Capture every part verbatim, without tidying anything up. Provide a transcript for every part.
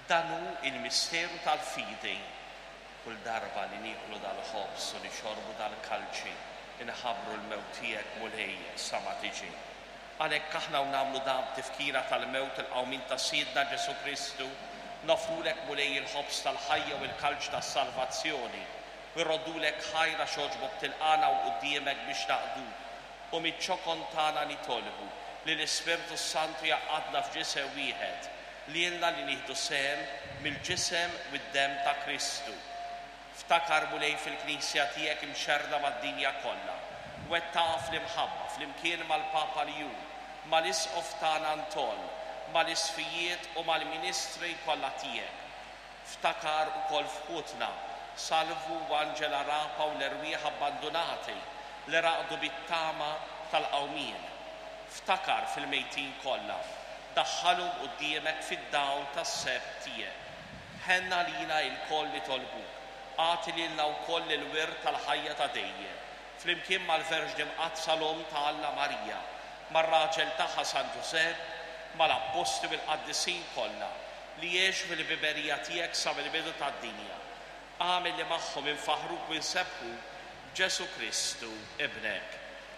Danu il-misteru tal-fidi. Kull darba li niklu dal-ħobs u li xorbu dal-kalċi inħabru l-mewt tiegħek mulej sa ma tiġi. Għalhekk aħna u nagħmlu dan tifkira tal-mewt il-qawmin ta' Siedna Ġesu Kristu, nofrulek mulej il-ħobs tal-ħajja u l-kalċ tas-salvazzjoni, u rroddulek ħajra xoġbok tilqana u quddiemek biex naqdu, u miċ-ċokon tagħna nitolbu li l-Ispirtu Santu jaqgħadna f'ġisem wieħed li ilna li nieħdu sehem mill-ġisem u d-demm ta' Kristu. Ftakar mulej fil-Knisja tiegħek imxerda mad-dinja kollha. Wettaha fl-imħabba, fl-imkien mal-Papa Lju, mal-Isqof tagħna Anton, mal-isfijiet u mal-ministri kollha tiegħek. Ftakar ukoll f'ħutna Salvu u Angela Rapa u l-erwieħ abbandonati li raqdu bit-tama tal-qawmien. Ftakar fil-mejtin kollha, daħħalhom quddiemek fid-dawl tas-seb tiegħek. Ħenna lina l-koll li tolbuk, għati lilna wkoll il-wirt tal-ħajja ta' dejjem, flimkien mal-Verġni Mqaddsa l-Om ta' Alla Marija, mar-raġel tagħha San Ġusep, mal-apposti u l-qaddisin kollha li jgħixu fil-biberija tiegħek sa mill-bidu tad-dinja. Għamel li magħhom infaħruk u nsebħu Ġesu Kristu ibnek.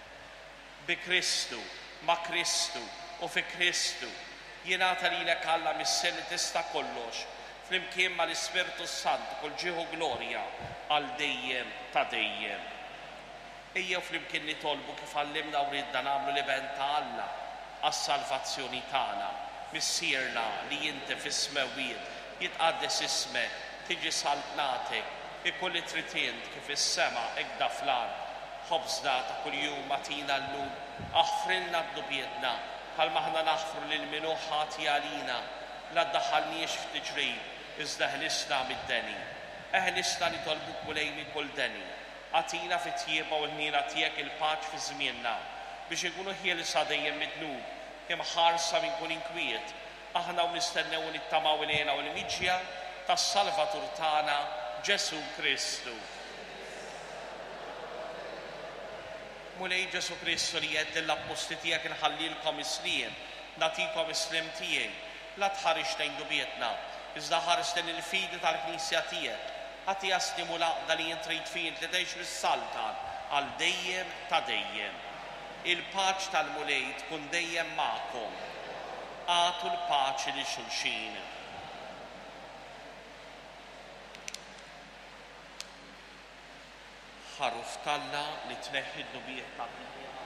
Bi Kristu, ma' Kristu u fi Kristu jingħata lilek Alla mis-sen li tista' kollox, flimkien mal-Ispirtu Sant kull ġieħu glorja għal dejjem ta' dejjem. Ejjew flimkien nitolbu kif għallimna u ridna nagħmlu l-iben ta' Alla għas-salvazzjoni tagħna. Missierna li inti fis-smewiet jitqaddes ismek, tiġi saltnatek, ikolli tritient kif is-sema ekda fl-ard. Ħobżna ta' kuljum atina llum, aħfrilna d-dubjetna bħalma aħna naħfru lil min hu ħati għalina, la ddaħħalniex f'tiġrib, iżda ħlisna mid-deni. Eħlisna nitolbuk mulej minn kull deni. Għatina fit-tjieba u l-nira tiegħek il-paċ fi żmienna biex ikunu ħielsa dejjem mid-dnub, kemm ħarsa minn kull inkwiet. Aħna u nistennew u nittamaw ilejna u l-miġja tas-Salvatur tagħna Ġesu Kristu. Mulej Ġesu Kristu li jgħid l-apposti tiegħek inħallilkom isliem, nagħtikom islim tiegħi, la tħarix lejn dubietna, iżda ħares lejn il-fidi tal-Knisja tiegħek. Ħatija stimulaqda li jintrid fien li tgħix bis-saltan għal dejjem ta' dejjem. Il-paċ tal-mulej tkun dejjem magħkom. Għatu l-paċi lil xulxin. Ħaruf talla li tneħħi d-dubiet ta'